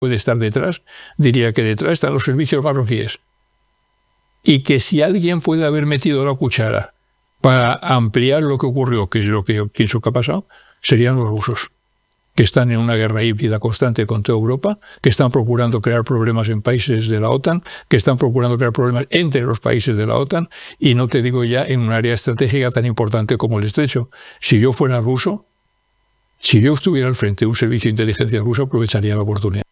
puede estar detrás, diría que detrás están los servicios marroquíes. Y que si alguien puede haber metido la cuchara para ampliar lo que ocurrió, que es lo que yo pienso que ha pasado, serían los rusos, que están en una guerra híbrida constante con toda Europa, que están procurando crear problemas en países de la OTAN, que están procurando crear problemas entre los países de la OTAN, y no te digo ya en un área estratégica tan importante como el Estrecho. Si yo fuera ruso, si yo estuviera al frente de un servicio de inteligencia ruso, aprovecharía la oportunidad.